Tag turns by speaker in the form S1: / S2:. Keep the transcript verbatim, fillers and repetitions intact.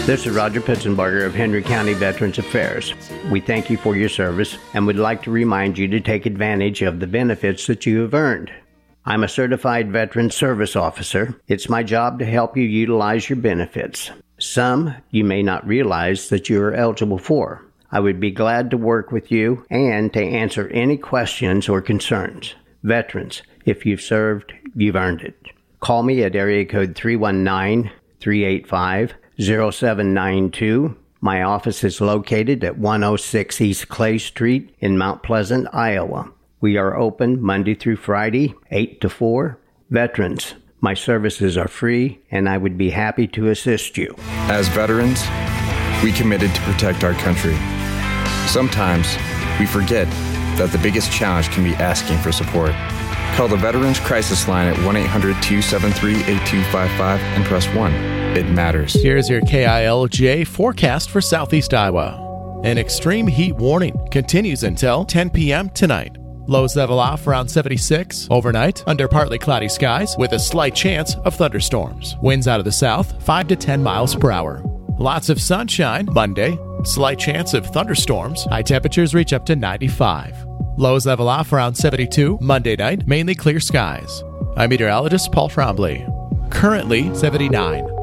S1: This is Roger Pitzenbarger of Henry County Veterans Affairs. We thank you for your service and would like to remind you to take advantage of the benefits that you have earned. I'm a certified veteran service officer. It's my job to help you utilize your benefits. Some you may not realize that you are eligible for. I would be glad to work with you and to answer any questions or concerns. Veterans, if you've served, you've earned it. Call me at area code three one nine, three eight five, zero seven nine two. My office is located at one oh six East Clay Street in Mount Pleasant, Iowa. We are open Monday through Friday, eight to four. Veterans, my services are free, and I would be happy to assist you.
S2: As veterans, we committed to protect our country. Sometimes we forget that the biggest challenge can be asking for support. Call the Veterans Crisis Line at one eight hundred, two seven three, eight two five five and press one. It matters.
S3: Here's your K I L J forecast for Southeast Iowa. An extreme heat warning continues until ten p.m. tonight. Lows level off around seventy-six. Overnight, under partly cloudy skies with a slight chance of thunderstorms. Winds out of the south, five to ten miles per hour. Lots of sunshine Monday. Slight chance of thunderstorms. High temperatures reach up to ninety-five. Lows level off around seventy-two. Monday night, mainly clear skies. I'm meteorologist Paul Trombley. Currently seventy-nine.